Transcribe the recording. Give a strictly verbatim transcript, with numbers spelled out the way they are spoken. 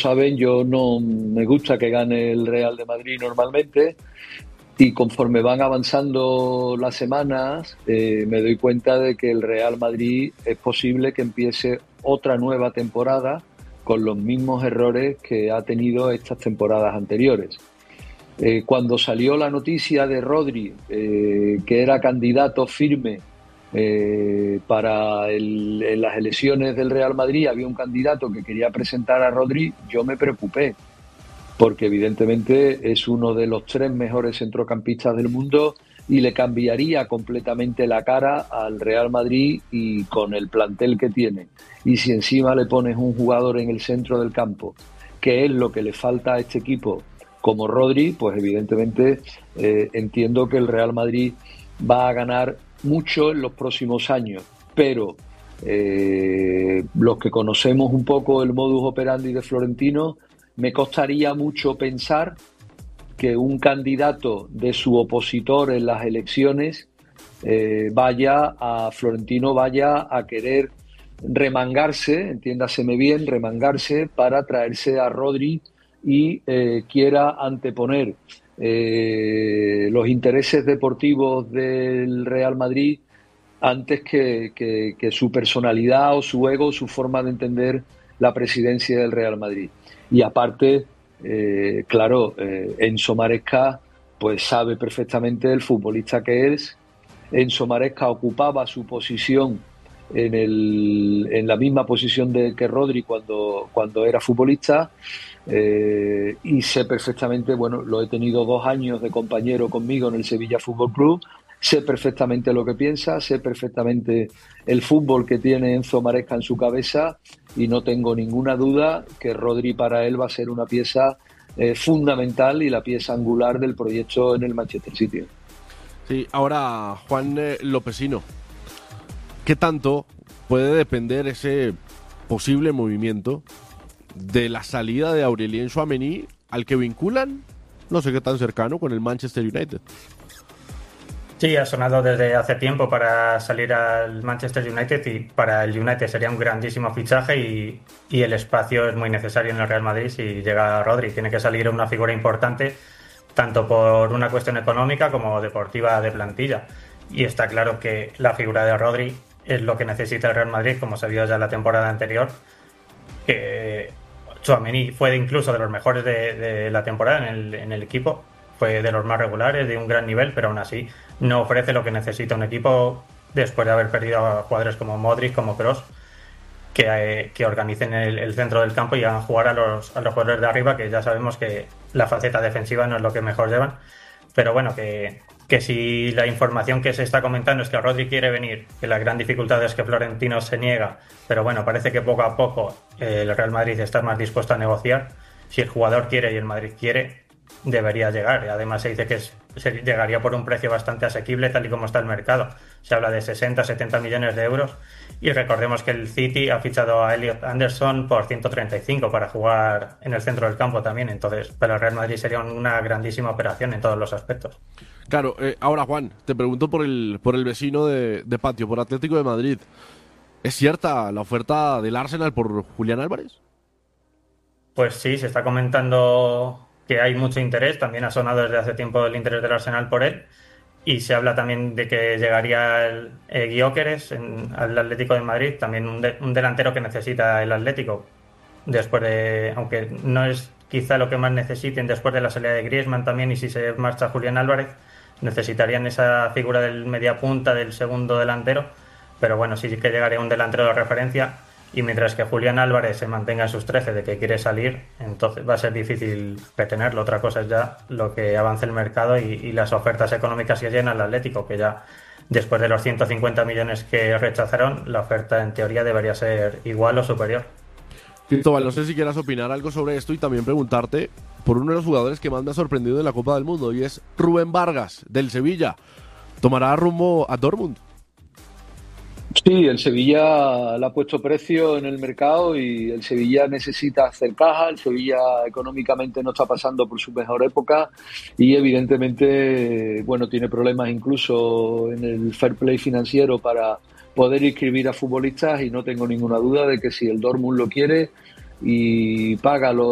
saben, yo no me gusta que gane el Real de Madrid normalmente, y conforme van avanzando las semanas eh, me doy cuenta de que el Real Madrid es posible que empiece otra nueva temporada con los mismos errores que ha tenido estas temporadas anteriores. Eh, cuando salió la noticia de Rodri, eh, que era candidato firme eh, para el, en las elecciones del Real Madrid, había un candidato que quería presentar a Rodri, yo me preocupé, porque evidentemente es uno de los tres mejores centrocampistas del mundo y le cambiaría completamente la cara al Real Madrid y con el plantel que tiene. Y si encima le pones un jugador en el centro del campo, que es lo que le falta a este equipo, como Rodri, pues evidentemente eh, entiendo que el Real Madrid va a ganar mucho en los próximos años, pero eh, los que conocemos un poco el modus operandi de Florentino, me costaría mucho pensar que un candidato de su opositor en las elecciones eh, vaya a Florentino vaya a querer remangarse, entiéndaseme bien, remangarse para traerse a Rodri y eh, quiera anteponer eh, los intereses deportivos del Real Madrid antes que, que, que su personalidad o su ego, su forma de entender la presidencia del Real Madrid. Y aparte, eh, claro, eh, Enzo Maresca pues sabe perfectamente el futbolista que es. Enzo Maresca ocupaba su posición en, el, en la misma posición de que Rodri cuando, cuando era futbolista, eh, y sé perfectamente, bueno, lo he tenido dos años de compañero conmigo en el Sevilla Fútbol Club, sé perfectamente lo que piensa, sé perfectamente el fútbol que tiene Enzo Maresca en su cabeza y no tengo ninguna duda que Rodri para él va a ser una pieza eh, fundamental y la pieza angular del proyecto en el Manchester City. Sí, ahora Juan eh, Lopesino, ¿qué tanto puede depender ese posible movimiento de la salida de Aurelien Tchouaméni al que vinculan, no sé qué tan cercano, con el Manchester United? Sí, ha sonado desde hace tiempo para salir al Manchester United y para el United sería un grandísimo fichaje y, y el espacio es muy necesario en el Real Madrid si llega Rodri. Tiene que salir una figura importante tanto por una cuestión económica como deportiva de plantilla. Y está claro que la figura de Rodri es lo que necesita el Real Madrid, como se vio ya la temporada anterior, que Tchouaméni fue incluso de los mejores de, de la temporada en el, en el equipo. Fue de los más regulares, de un gran nivel, pero aún así no ofrece lo que necesita un equipo después de haber perdido a jugadores como Modric, como Kroos, que, eh, que organicen el, el centro del campo y hagan jugar a los, a los jugadores de arriba, que ya sabemos que la faceta defensiva no es lo que mejor llevan. Pero bueno, que, que si la información que se está comentando es que Rodri quiere venir, que la gran dificultad es que Florentino se niega, pero bueno, parece que poco a poco eh, el Real Madrid está más dispuesto a negociar. Si el jugador quiere y el Madrid quiere, debería llegar. Además se dice que es, se llegaría por un precio bastante asequible tal y como está el mercado. Se habla de sesenta a setenta millones de euros y recordemos que el City ha fichado a Elliot Anderson por ciento treinta y cinco para jugar en el centro del campo también. Entonces para el Real Madrid sería una grandísima operación en todos los aspectos. Claro, eh, ahora Juan, te pregunto por el, por el vecino de, de patio, por Atlético de Madrid. ¿Es cierta la oferta del Arsenal por Julián Álvarez? Pues sí, se está comentando que hay mucho interés, también ha sonado desde hace tiempo el interés del Arsenal por él y se habla también de que llegaría el eh, Gyökeres en, al Atlético de Madrid, también un, de, un delantero que necesita el Atlético después de, aunque no es quizá lo que más necesiten después de la salida de Griezmann también, y si se marcha Julián Álvarez necesitarían esa figura del mediapunta, del segundo delantero, pero bueno, sí que llegaría un delantero de referencia. Y mientras que Julián Álvarez se mantenga en sus trece de que quiere salir, entonces va a ser difícil retenerlo. Otra cosa es ya lo que avance el mercado y, y las ofertas económicas que llenan al Atlético, que ya después de los ciento cincuenta millones que rechazaron, la oferta en teoría debería ser igual o superior. Cristóbal, no sé si quieras opinar algo sobre esto y también preguntarte por uno de los jugadores que más me ha sorprendido en la Copa del Mundo, y es Rubén Vargas, del Sevilla. ¿Tomará rumbo a Dortmund? Sí, el Sevilla le ha puesto precio en el mercado y el Sevilla necesita hacer caja. El Sevilla económicamente no está pasando por su mejor época y evidentemente, bueno, tiene problemas incluso en el fair play financiero para poder inscribir a futbolistas, y no tengo ninguna duda de que si el Dortmund lo quiere y paga los